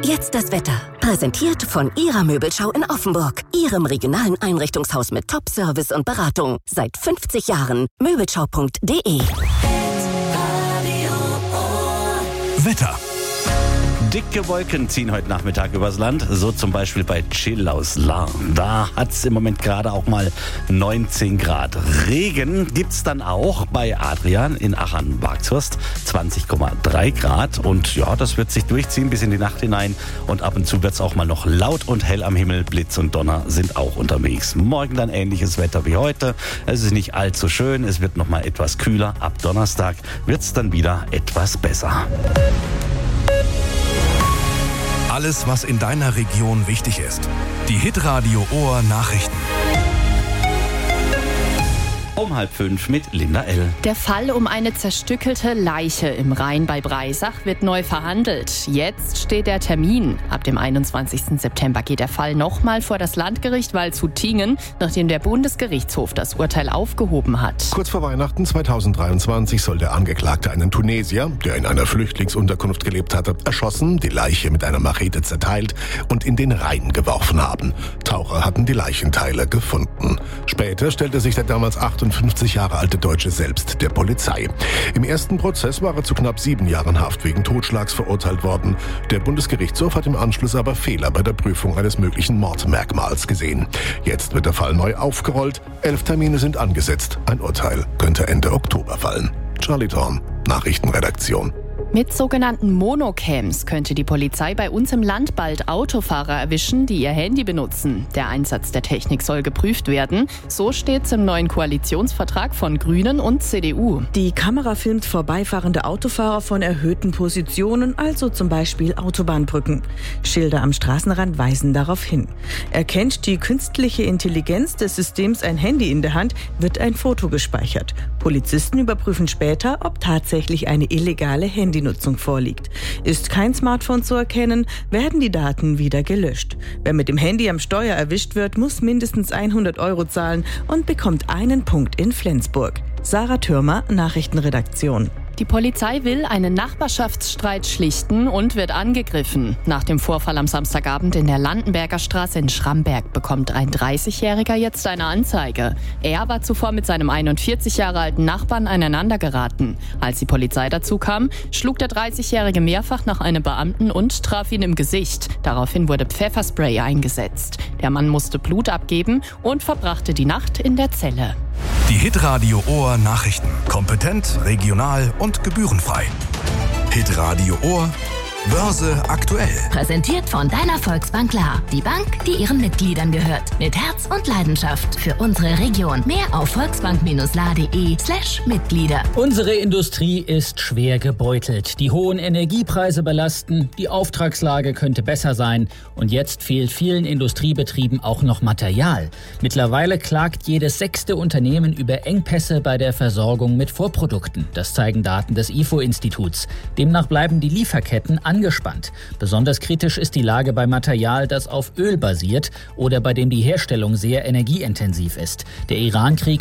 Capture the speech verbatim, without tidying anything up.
Jetzt das Wetter. Präsentiert von Ihrer Möbelschau in Offenburg. Ihrem regionalen Einrichtungshaus mit Top-Service und Beratung. Seit fünfzig Jahren. Möbelschau punkt de. Wetter. Dicke Wolken ziehen heute Nachmittag übers Land, so zum Beispiel bei Chill aus Lahr. Da hat es im Moment gerade auch mal neunzehn Grad. Regen gibt's dann auch bei Adrian in Achern-Wagshurst, zwanzig Komma drei Grad. Und ja, das wird sich durchziehen bis in die Nacht hinein. Und ab und zu wird's auch mal noch laut und hell am Himmel. Blitz und Donner sind auch unterwegs. Morgen dann ähnliches Wetter wie heute. Es ist nicht allzu schön, es wird noch mal etwas kühler. Ab Donnerstag wird's dann wieder etwas besser. Alles, was in deiner Region wichtig ist. Die Hitradio Ohr Nachrichten. Um halb fünf mit Linda L. Der Fall um eine zerstückelte Leiche im Rhein bei Breisach wird neu verhandelt. Jetzt steht der Termin. Ab dem einundzwanzigsten September geht der Fall nochmal vor das Landgericht Waldshut-Tiengen, nachdem der Bundesgerichtshof das Urteil aufgehoben hat. Kurz vor Weihnachten zweitausenddreiundzwanzig soll der Angeklagte einen Tunesier, der in einer Flüchtlingsunterkunft gelebt hatte, erschossen, die Leiche mit einer Machete zerteilt und in den Rhein geworfen haben. Taucher hatten die Leichenteile gefunden. Später stellte sich der damals achtundfünfzig Jahre alte Deutsche selbst der Polizei. Im ersten Prozess war er zu knapp sieben Jahren Haft wegen Totschlags verurteilt worden. Der Bundesgerichtshof hat im Anschluss aber Fehler bei der Prüfung eines möglichen Mordmerkmals gesehen. Jetzt wird der Fall neu aufgerollt. Elf Termine sind angesetzt. Ein Urteil könnte Ende Oktober fallen. Charlie Thorn, Nachrichtenredaktion. Mit sogenannten Monocams könnte die Polizei bei uns im Land bald Autofahrer erwischen, die ihr Handy benutzen. Der Einsatz der Technik soll geprüft werden. So steht's im neuen Koalitionsvertrag von Grünen und C D U. Die Kamera filmt vorbeifahrende Autofahrer von erhöhten Positionen, also zum Beispiel Autobahnbrücken. Schilder am Straßenrand weisen darauf hin. Erkennt die künstliche Intelligenz des Systems ein Handy in der Hand, wird ein Foto gespeichert. Polizisten überprüfen später, ob tatsächlich eine illegale Handynutzung vorliegt. Ist kein Smartphone zu erkennen, werden die Daten wieder gelöscht. Wer mit dem Handy am Steuer erwischt wird, muss mindestens hundert Euro zahlen und bekommt einen Punkt in Flensburg. Sarah Thürmer, Nachrichtenredaktion. Die Polizei will einen Nachbarschaftsstreit schlichten und wird angegriffen. Nach dem Vorfall am Samstagabend in der Landenberger Straße in Schramberg bekommt ein dreißigjähriger jetzt eine Anzeige. Er war zuvor mit seinem einundvierzig Jahre alten Nachbarn aneinander geraten. Als die Polizei dazu kam, schlug der dreißigjährige mehrfach nach einem Beamten und traf ihn im Gesicht. Daraufhin wurde Pfefferspray eingesetzt. Der Mann musste Blut abgeben und verbrachte die Nacht in der Zelle. Die Hitradio Ohr Nachrichten. Kompetent, regional und gebührenfrei. Hitradio Ohr Börse aktuell. Präsentiert von deiner Volksbank Lahr. Die Bank, die ihren Mitgliedern gehört. Mit Herz und Leidenschaft für unsere Region. Mehr auf volksbank-lahr.de slash Mitglieder. Unsere Industrie ist schwer gebeutelt. Die hohen Energiepreise belasten, die Auftragslage könnte besser sein und jetzt fehlt vielen Industriebetrieben auch noch Material. Mittlerweile klagt jedes sechste Unternehmen über Engpässe bei der Versorgung mit Vorprodukten. Das zeigen Daten des I F O-Instituts. Demnach bleiben die Lieferketten angespannt. Besonders kritisch ist die Lage bei Material, das auf Öl basiert oder bei dem die Herstellung sehr energieintensiv ist. Der Irankrieg